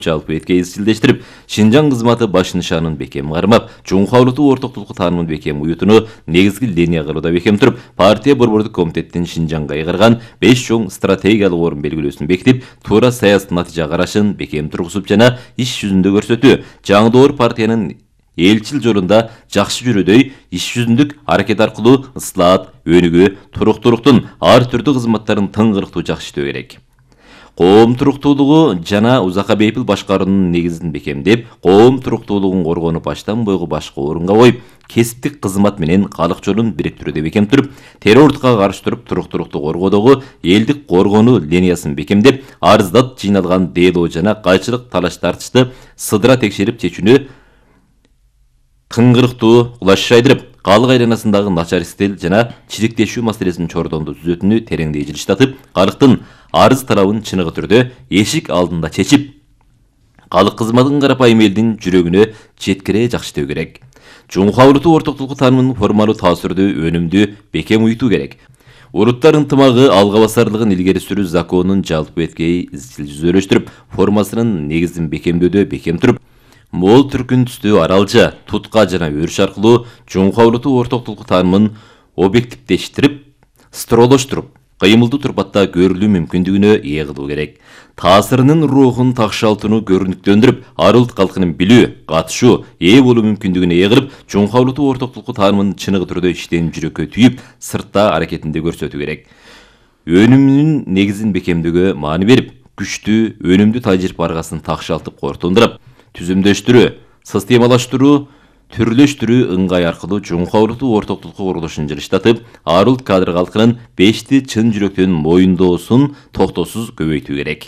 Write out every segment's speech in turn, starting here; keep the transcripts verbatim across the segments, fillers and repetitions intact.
жалпы этке изчилдештирип, Шинжаң кызматы баш нышанын бекем кармап, Жумхаулуту ортоктулукку таанымын бекем уютуну негизги линия кылууда бекем туруп, партия борбордук комитеттин Шинжаңга айгырган беш чоң стратегиялык орун белгилөөсүн бекитип, туура саясий натыйжа карашын бекем тургузуп жана иш жүзүндө көрсөтүү. Жаңдоор партиянын элчил жолунда жакшы жүрүүдөй иш жүзүндүк аракет аркылуу ыслаат, өнүгүү, туруктуулуктун ар түрдүү кызматтарын тыңгырыктуу жакшытуу керек. Коом туруктуулугу жана узакка бейпил башкаруунун негизин бекемдеп, коом туруктуулугун коргоону баштан бойгу башкы орунга коюп, кесиптик кызмат менен калык жолун бириктирүүдө бекем туруп, террордукка каршы туруп, туруктуулукту коргоодогу элдик коргонуу линиясын бекемдеп, арыздат жыйналган дело жана кайчылык талаш тартышты сыдыра текшерип чечүүнү кыңгырыктуу кулаш жайдырып, калык айланасындагы начар стил жана чириктешүү маселесин чордонду түзөтүүнү тереңдей жылыштатып, калктын арыз талабын чыныгы түрдө эшик алдында чечип, калык кызматын карапайым элдин жүрөгүнө жеткире жакшытуу керек. Жумхаулуту ортоктулукку таанымын формалуу таасирдүү, өнүмдүү, бекем уютуу керек. Уруттар ынтымагы алга басарлыгын илгери сүрүү законунун жалпы эткеyi изчил жүзөлөштүрүп, формасынын негизин бекемдөөдө бекем туруп, мол түркүн түстүү аралжа, тутка жана өрүш аркылуу Жумхаулуту ортоктулукку таанымын объективдештирип, стролоштуруп, кыймылдуу турпатта көрүлүү мүмкүндүгүнө ээ кылуу керек. Таасырынын рухун такшалтууну көрүнүктөндүрүп, ар улут калкынын билүү, катышуу, ээ болуу мүмкүндүгүнө ээ кылып, Жумхаулуту ортоктулукку таанымын чыныгы түрдө иштен жүрөккө түйүп, сыртта аракетинде көрсөтүү керек. Өнүмүнүн негизин бекемдөөгө маани берип, күчтүү, өнүмдүү тажирипе аргасын такшалтып кортундурап, түзүмдөштүрүү, системалаштыруу, түрлөштүрүү ыңгай аркылуу Жумхаулуту ортоктулукку курулушун жылыштатып, ар улут кадр калкынын бешти чын жүрөктөн моюндоосун токтоосуз көбөйтүү керек.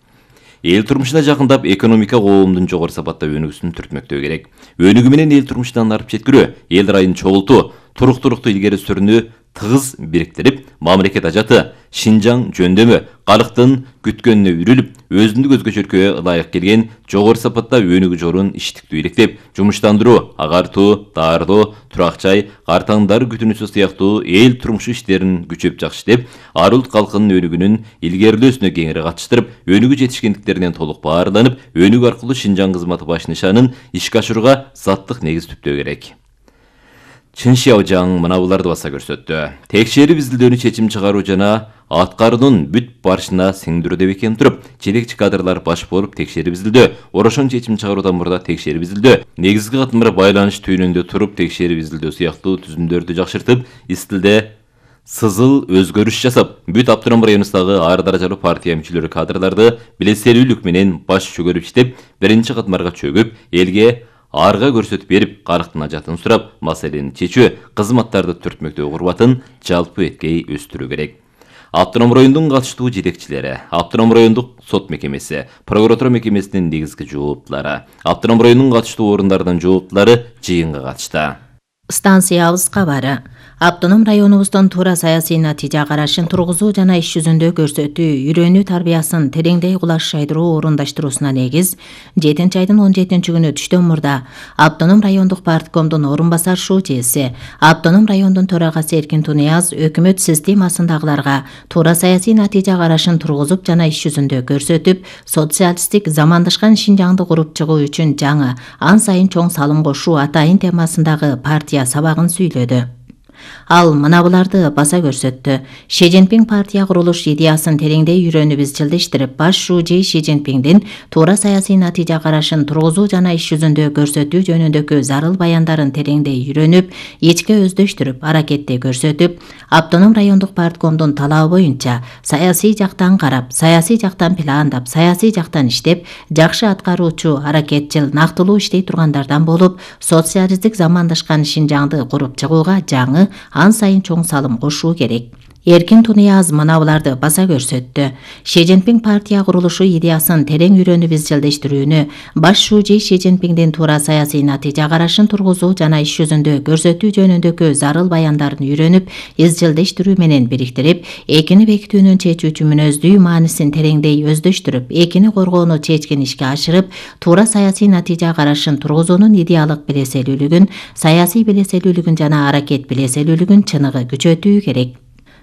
Эл турмушуна жакындап, экономика коомдун жогору сапатта өнүгүүсүн түртмөктөө керек. Өнүгүү менен эл турмушунан арып жеткирүү, эл райын чогултуу, туруктуулукту илгери сүрүүнү тыгыз бириктирип, мамлекет ажаты, Шинжаң жөндөмө, калктын күткөнүнө үрүлүп, өзүндүк өзгөчөлүккө ылайык келген жогору сапатта өнүгүү жолун иштиктүү иликтеп, жумуштандыруу, агартуу, даарылоо, турак жай, картаңдар күтүнүүсү сыяктуу эл турмушу иштерин күчөп жакшытып, ар улут калкынын өнүгүүнүн илгерилөөсүнө кеңири катыштырып, өнүгүү жетишкендиктеринен толук баарланып, өнүгүү аркылуу Шинжаң кызматы баш нышанын ишке ашырууга заттык негиз түптөө керек. Чын Шяожаң мына буларды баса көрсөттү. Текшерип изилдөөнү чечим чыгаруу жана аткаруунун бүт барышына сиңдирүүдө бекем туруп, жетекчи кадрлар баш болуп текшерип изилдөө, орошон чечим чыгаруудан мурда текшерип изилдөө, негизги катмар байланыш түйүнүндө туруп текшерип изилдөө сыяктуу түзүмдөрдү жакшыртып, истилде сызыл өзгөрүш жасап, бүт Автоном районундагы ар даражалуу партия мүчөлөрү кадрларды билеселүүлүк менен баш чөгөрүп иштеп, биринчи катмарга чөгүп, элге арга көрсөтүп берип, калктын ажатын сурап, маселени чечүү, кызматтарды түртмөктөө курбатын жалпы эткеyi өстүрүү керек. Автоном райондун катыштуу жетекчилери, Автоном райондук сот мекемеси, прокуратура мекемесинин негизги жооптулары, Автоном районунун катыштуу орундарынын жооптулары жыйынга катышты. Станциябыз кабары. Автоном районубуздун туура саясий натыйжа карашын тургузуу жана иш жүзүндө көрсөтүү, үйрөнүү тарбиясын тереңдей кулаш жайдыруу орундаштыруусуна негиз жетинчи айдын он жетинчи күнү түштөн мурда Автоном райондук парткомдун орун басар шүүчеси, Автоном райондун төрагасы Эркин Тунияз өкмөт системасындагыларга туура саясий натыйжа карашын тургузуп жана иш жүзүндө көрсөтүп, социалисттик замандашкан Шинжаңды куруп чыгуу үчүн жаңы, ан сайын чоң салым кошуу атайын темасындагы партия сабагын сүйлөдү. Ал мына буларды баса көрсөттү. Ши Цзиньпин партия курулуш идеясын тереңдей үйрөнүп изчилдештирип, баш шүүчи Ши Цзиньпиндин туура саясий натыйжа карашын тургузуу жана иш жүзүндө көрсөтүү жөнүндөгү зарыл баяндарын тереңдей үйрөнүп, ичке өздөштүрүп, аракетте көрсөтүп, Автоном райондук парткомдун талабы боюнча саясий жактан карап, саясий жактан пландап, саясий жактан иштеп, жакшы аткаруучу, аракетчил, нактылуу иштей тургандардан болуп, социалисттик замандашкан Шинжаңды куруп чыгууга жаңы, ан сайын чоң салым кошуу керек. Эркин Тунияз мына буларды баса көрсөттү. Ши Цзиньпин партия курулушу идеясын терең үйрөнүп изчилдештирүүнү, баш шүүчи Ши Цзиньпиндин туура саясий натыйжа карашын тургузуу жана иш жүзүндө көрсөтүү жөнүндөгү зарыл баяндарын үйрөнүп, изчилдештирүү менен бириктирип, экини бекитүүнүн чечүүчү мүнөздүү маанисин тереңдей өздөштүрүп, экини коргоону чечкен ишке ашырып, туура саясий натыйжа карашын тургузуунун идеялык билеселүүлүгүн, саясий билеселүүлүгүн жана аракет билеселүүлүгүн чыныгы күчөтүү керек.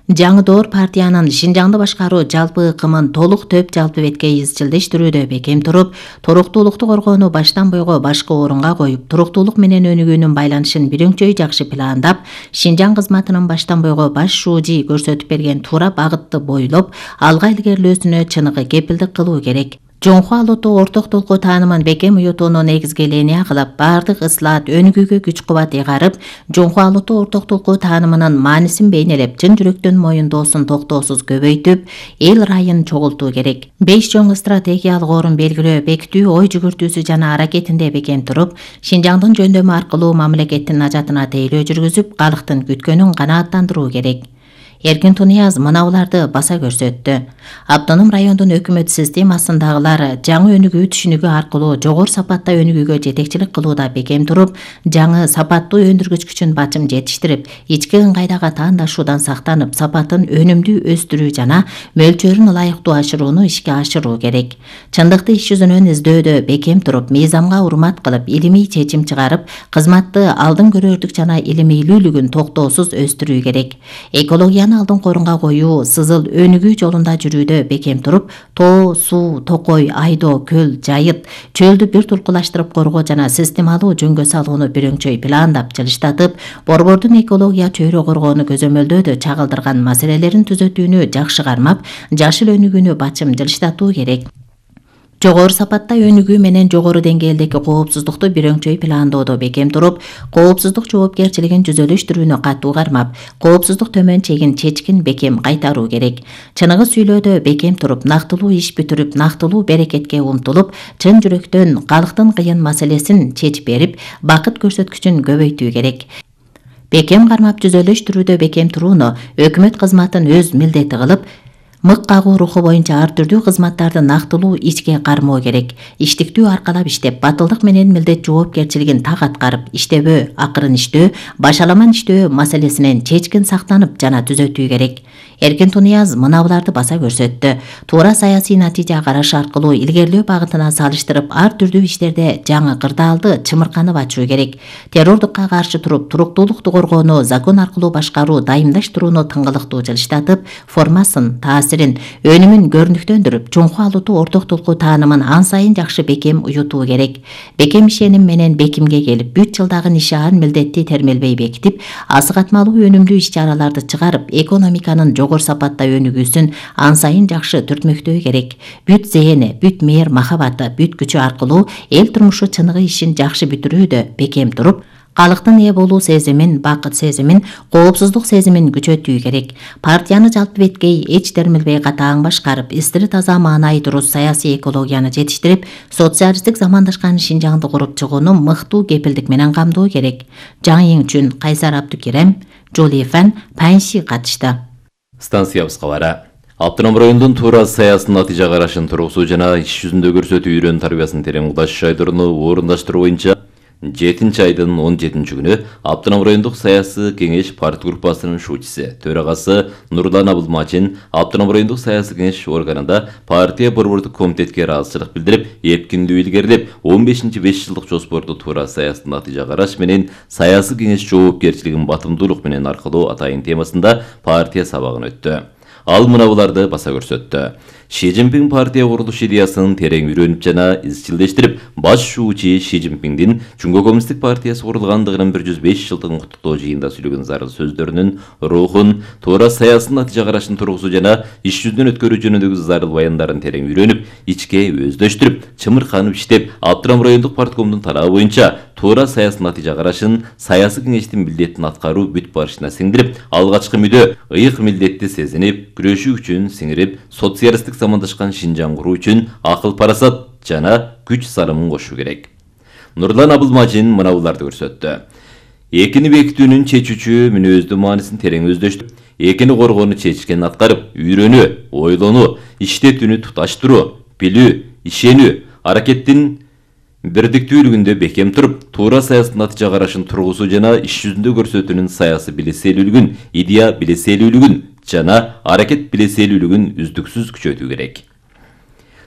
Жаңы Доор партиянын Шинжаңды башкаруу жалпы ыкымын толук төп жалпы бетке изчилдештирүүдө бекем туруп, туруктуулукту коргоону баштан бойго башкы орунга коюп, туруктуулук менен өнүгүүнүн байланышын бирөңчөй жакшы пландап, Шинжаң кызматынын баштан бойго баш шуужи көрсөтүп берген туура багытты бойлоп, алга илгерилөөсүнө чыныгы кепилдик кылуу керек. Жоңху алуту орток толку таанымын бекем уютууну негизгеления кылып, бардык ыслаат өнүгүүгө күч кубат ыйгарып, жоңху алуту орток толку таанымынын маанисин бейнелеп, чын жүрөктөн моюндоосун токтоосуз көбөйтүп, эл ырайын чогултуу керек. Беш чоң стратегиялык орун белгилөө, бекитүү ой жүгүртүүсү жана аракетинде бекем туруп, Шинжаңдын жөндөмү аркылуу мамлекеттин ажатына тейлөө жүргүзүп, калктын күткөнүн канааттандыруу керек. Эркин Тунияз мынауларды баса көрсөттү. Автоном райондун өкмөт системасындагылар жаңы өнүгүү түшүнүгү аркылуу жогору сапатта өнүгүүгө жетекчилик кылууда бекем туруп, жаңы сапаттуу өндүргүч күчүн бачым жетиштирип, ички ыңгайдагы таандашуудан сактанып, сапатын өнүмдүү өстүрүү жана мөлчөрүн ылайыктуу ашырууну ишке ашыруу керек. Чындыкты иш жүзүнөн издөөдө бекем туруп, мыйзамга урмат кылып, илимий чечим чыгарып, кызматты алдын көрөрлүк жана илимилүүлүгүн токтоосуз өстүрүү керек. Экология алдын корунга коюу, сызыл өнүгүү жолунда жүрүүдө бекем туруп, тоо, суу, токой, айдоо, көл, жайыт, чөлдү бир туркулаштырып коргоо жана системалуу жөнгө салууну бирөңчөй пландап, жылыштатып, борбордун экология чөйрө коргоону көзөмөлдөөдө чагылдырган маселелерин түзөтүүнү жакшы кармап, жашыл өнүгүүнү бачым жылыштатуу керек. Жогору сапатта өнүгүү менен жогору деңгээлдеги коопсуздукту бирөңчөй пландоодо бекем туруп, коопсуздук жоопкерчилигин жүзөлүштүрүүнү катуу кармап, коопсуздук төмөн чегин чечкин бекем кайтаруу керек. Чыныгы сүйлөөдө бекем туруп, нактылуу иш бүтүрүп, нактылуу берекетке умтулуп, чын жүрөктөн калктын кыйын маселесин чечип берип, бакыт көрсөткүчүн көбөйтүү керек. Бекем кармап жүзөлүштүрүүдө бекем турууну өкмөт кызматын өз милдети кылып, мык кагуу руху боюнча ар түрдүү кызматтарды нактылуу ичке кармоо керек. Иштиктүү аркалап иштеп, батылдык менен милдет жоопкерчилигин так аткарып, иштебөө, акырын иштөө, башаламан иштөө маселесинен чечкин сактанып жана түзөтүү керек. Эркин Тунияз мынауларды баса көрсөттү. Туура саясий натыйжа караш аркылуу илгерилөө багытына салыштырып, ар түрдүү иштерде жаңы кырдаалды чымырканып ачуу керек. Террордукка каршы туруп, туруктуулукту коргоону, закон аркылуу башкаруу, дайымдаштырууну тыңгылыктуу жылыштатып, формасын, таасирин, өнүмүн көрүнүктөндүрүп, жоңху алуту орток толку таанымын ан сайын жакшы бекем уютуу керек. Бекем ишеним менен бекимге келип, бүт жылдагы нишаан милдетти термелбей бекитип, асыгатмалуу өнүмдүү иш-чараларды чыгарып, экономиканын жогору сапатта өнүгүүсүн ан сайын жакшы түртмөктөө керек. Бүт зээни, бүт мээр махабаты, бүт күчү аркылуу эл турмушу чыныгы ишин жакшы бүтүрүүдө бекем туруп, калктын ээ болуу сезимин, бакыт сезимин, коопсуздук сезимин күчөтүү керек. Партияны жалпы беткей эч термилбей катаң башкарып, истири таза маанайы дурус саясий экологияны жетиштирип, социалисттик замандашкан Шинжаңды куруп чыгууну мыктуу кепилдик менен камдоо керек. Жаңы эң үчүн Кайсар Абдукерем, Жолифан, Панши катышты. Станциябыз кабары. Автоном райондун туура саясий натыйжа карашын тургузуу жана иш жүзүндө көрсөтүү үйрөнүү тарбиясын терең кудаш айдырууну орундаштыруу боюнча жетинчи айдын он жетинчи күнү Автоном райондук саясий кеңеш партия группасынын шуучусу, төрагасы Нурлан Абылмачин Автоном райондук саясий кеңеш органында партия борбордук комитетке ыраазычылык билдирип, эркиндүү илгерилеп, он бешинчи беш жылдык жоспорду туура саясий натыйжа караш менен саясий кеңеш жоопкерчилигин батымдуулук менен аркылуу атайын темасында партия сабагын өттү. Ал мынауларды баса көрсөттү. Ши Цзиньпин партия курулуш идеясын терең үйрөнүп жана изчилдештирип, баш шуучу Ши Цзиньпиндин Чуңго коммунисттик партиясы курулгандыгынын бир жүз беш жылдыгын куттуктоо жыйында сүйлөгөн зарыл сөздөрүнүн рухун, туура саясий натыйжа карашын тургузуу жана иш жүзүнөн өткөрүү жөнүндөгү зарыл баяндарын терең үйрөнүп, ичке өздөштүрүп, чымырканып иштеп, Автоном райондук парткомдун талабы боюнча туура саясий натыйжа карашын саясий кеңештин милдетин аткаруу бүт барышына сиңдирип, алгачкы мүдө ыйык милдетти сезинип, күрөшүү үчүн сиңирип, социалисттик замандашкан Шинжаң куруу үчүн акыл парасат жана күч сарымын кошуу керек. Нурлан Абылмачин мынауларды көрсөттү. Экини бекитүүнүн чечүүчү мүнөздүү маанисин терең өздөштүрүп, экини коргоону чечкен аткарып, үйрөнүү, ойлонуу, иштетүүнү туташтыруу, билүү, ишенүү, аракеттин бирдиктүүлүгүндө бекем туруп, туура саясий натыйжа карашын тургузуу жана иш жүзүндө көрсөтүүнүн саясий билеселүүлүгүн, идея билеселүүлүгүн жана аракет билеселүүлүгүн үздүксүз күчөтүү керек.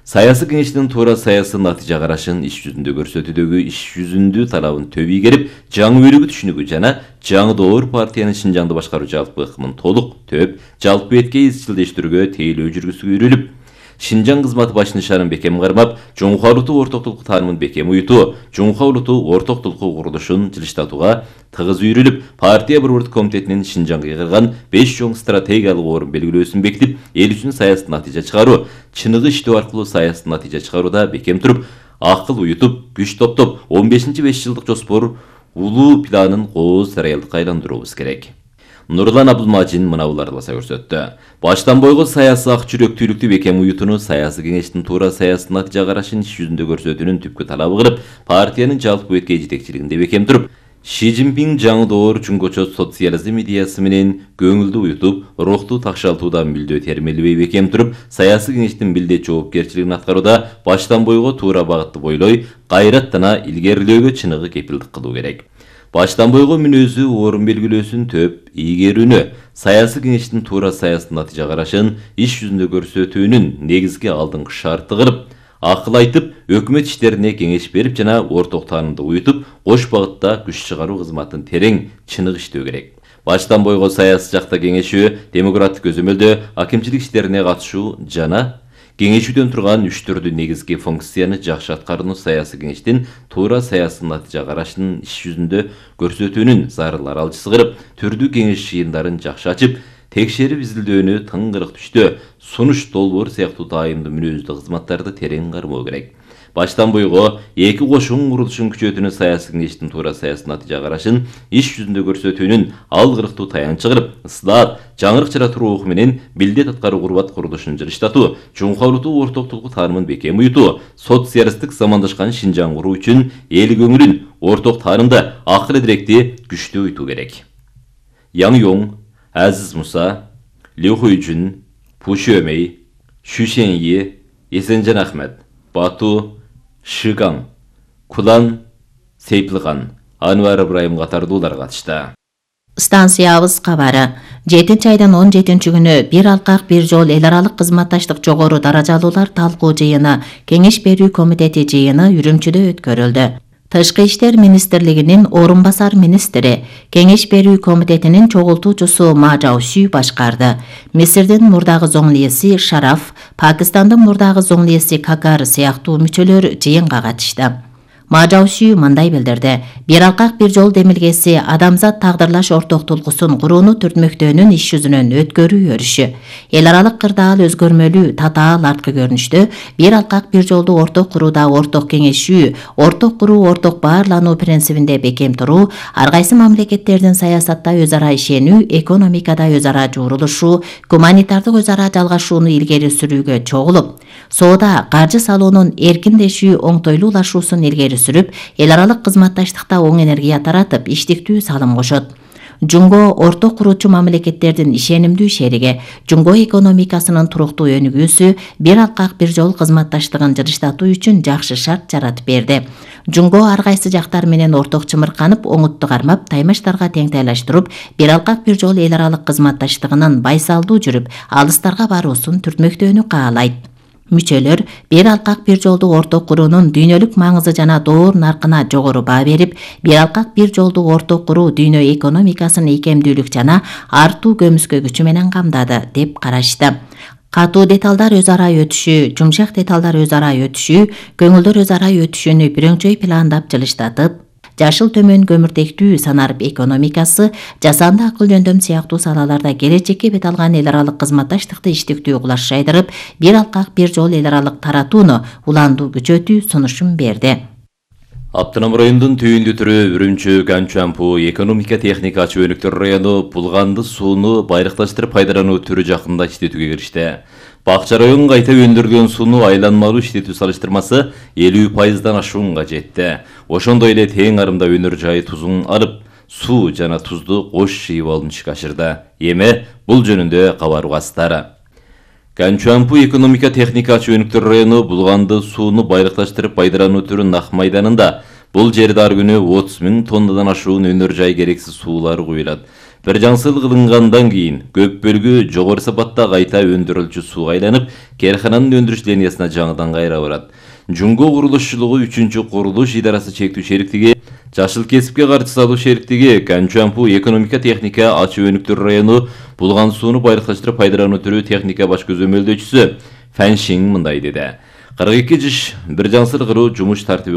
Саясий кеңештин туура саясий натыйжа карашын иш жүзүндө көрсөтүүдөгү иш жүзүндүү талабын төбүй керип, жаңы өрүгү түшүнүгү жана жаңы доор партиянын Шинжаңды башкаруу жалпы ыкмын толук төп, жалпы этке изчилдештирүүгө тейлөө жүргүзүүгө үйрүлүп, Шинжаң кызматы баш нишанын бекем кармап, Жоңхо улуттук орток тилку таанымын бекем уютуу, Жоңхо улуттук орток тилку курулушун жылыштатууга тыгыз үйрүлүп, партия борбордук комитетинин Шинжаңга кырган беш чоң стратегиялык орун белгилөөсүн бекитип, эл үчүн саясий натыйжа чыгаруу, чыныгы иштөө аркылуу саясий натыйжа чыгарууда бекем туруп, акыл уютуп, күч топтоп, он бешинчи беш жылдык жоспор улуу планын кооз реалдыкка айландыруубуз керек. Нурлан Абдулмажин мынабуларды баса көрсөттү. Баштан бойго саясий ак жүрөктүүлүктү бекем уютууну саясий кеңештин туура саясий натыйжа карашын иш жүзүндө көрсөтүүнүн түпкү талабы кылып, партиянын жалпы этке жетекчилигинде бекем туруп, Ши Цзиньпин жаңы доор чүнгөчө социализм идеясы менен көңүлдү уютуп, рухту такшалтуудан мүлдө термелбей бекем туруп, саясий кеңештин милдет жоопкерчилигин аткарууда баштан бойго туура багытты бойлой, кайраттана илгерилөөгө чыныгы кепилдик кылуу керек. Баштан бойго мүнөзү орун белгилөөсүн төп ийгерүүнү, саясий кеңештин туура саясий натыйжа карашын иш жүзүндө көрсөтүүнүн негизги алдыңкы шарты кылып, акыл айтып, өкмөт иштерине кеңеш берип жана орток таанымды уютуп, кош багытта күч чыгаруу кызматын терең, чыныгы иштөө керек. Баштан бойго саясий жакта кеңешүү, демократик көзөмөлдөө, акимчилик иштерине катышуу жана кеңешүүдөн турган үч түрдүү негизги функцияны жакшы аткарууну саясий кеңештин туура саясий натыйжа карашынын иш жүзүндө көрсөтүүнүн зарыл аралчысы кылып, түрдүү кеңеш жыйындарын жакшы ачып, текшерип изилдөөнү тыңгырык түштө, сунуш долбоор сыяктуу дайымдуу мүнөздүү кызматтарды терең кармоо керек. Баштан бойго эки кошун курулушун күчөтүүнү саясий кеңештин туура саясий натыйжа карашын иш жүзүндө көрсөтүүнүн алгырыктуу таянчы кылып, ысылаат, жаңырык жаратуу руху менен милдет аткаруу курбат курулушун жылыштатуу, Жоңхо улуттук орток тилку таанымын бекем уютуу, социалисттик замандашкан Шинжаң куруу үчүн эл көңүлүн орток таанымда акыл эдиректи күчтүү уютуу керек. Яң Йоң, Азиз Муса, Лю Хуйжун, Пу Шөмей, Шу Шеньи, Эсенжан Ахмет, Бату, Шыгаң, Кулан, Сейпилган, Анвар Ибраим катардуулар катышты. Станциябыз кабары. жетинчи айдын он жетинчи күнү бир алкак бир жол эл аралык кызматташтык жогору даражалуулар талкуу жыйыны, кеңеш берүү комитети жыйыны Үрүмчүдө өткөрүлдү. Тышкы иштер министрлигинин орун басар министри, кеңеш берүү комитетинин чогултуучусу Ма Жаоши башкарды. Мисирдин мурдагы зоңлиеси Шараф, Пакистандын мурдагы зоңлиеси Какар сыяктуу мүчөлөр жыйынга катышты. Ма Жаоши мындай билдирди: бир алкак бир жол демилгеси адамзат тагдырлаш орток тулкусун курууну түртмөктөөнүн иш жүзүнөн өткөрүү өрүшү. Эл аралык кырдаал өзгөрмөлүү, татаал арткы көрүнүштө бир алкак бир жолду орток курууда орток кеңешүү, орток куруу, орток баарлануу принцибинде бекем туруу, ар кайсы мамлекеттердин саясатта өз ара ишенүү, экономикада өз ара жуурулушуу, гуманитардык өз ара жалгашууну илгери сүрүүгө чогулуп, соода, каржы салуунун эркиндешүү, оңтойлуулашуусун илгери сүрүп, эл аралык кызматташтыкта оң энергия таратып, иштиктүү салым кошот. Жумго орток куруучу мамлекеттердин ишенимдүү шериги, Жумго экономикасынын туруктуу өнүгүүсү бир алкак бир жол кызматташтыгын жылыштатуу үчүн жакшы шарт жаратып берди. Жумго ар кайсы жактар менен орток чымырканып, оңутту кармап, таймаштарга тең тайлаштырып, бир алкак бир жол эл аралык кызматташтыгынын байсалдуу жүрүп, алыстарга баруусун түртмөктөөнү каалайт. Мүчөлөр бир алкак бир жолду орток куруунун дүйнөлүк маңызы жана доор наркына жогору баа берип, бир алкак бир жолду орток куруу дүйнө экономикасын ийкемдүүлүк жана артуу көмүскө күчү менен камдады деп карашты. Катуу деталдар өз ара өтүшүү, жумшак деталдар өз ара өтүшүү, көңүлдөр өз ара өтүшүүнү бирөңчөй пландап жылыштатып, жашыл төмөн көмүртектүү санарып экономикасы, жасанды акыл жөндөм сыяктуу салаларда келечекке бет алган эл аралык кызматташтыкты иштиктүү кулаш жайдырып, бир алкак бир жол эл аралык таратууну уландуу күчөтүү сунушун берди. Автоном райондун түйүндүү түрү Үрүмчү, Ганчуанпу экономика техникачы өнүктөр району булганды сууну байракташтырып пайдалануу түрү жакында иштетүүгө киришти. Бакча район кайта өндүрүлгөн сууну айланмалуу иштетүү салыштырмасы элүү пайыздан ашуунга жетти. Ошондой эле тең арымда өнөр жай тузун алып, суу жана тузду кош жыйып алууну ишке ашырды. Эми бул жөнүндө кабарбастар. Ганчуанпу экономика техникачы өнүктөр району булганды сууну байракташтырып пайдалануу түрүн ак майданында бул жерде ар күнү отуз миң тоннадан ашуун өнөр жай керексиз суулар куюлат. Bir жаңсыл кылынгандан кийин көп бөлүгү жогору сапатта кайта өндүрүлчү сууга айланып, кархананын өндүрүш линиясына жаңыдан кайра барат. Жунго курулушчулугу үчүнчү курулуш идарасы чектүү шериктиги, Жашыл кесипке каршы салуу шериктиги, Канчуампу экономика техника ачуу өнүктөр району булган сууну байыркылаштырып пайдалануу түрү техника баш көзөмөлдөөчүсү Фан Шин мындай деди. кырк эки жыш bir жаңсыл кыруу жумуш тартиби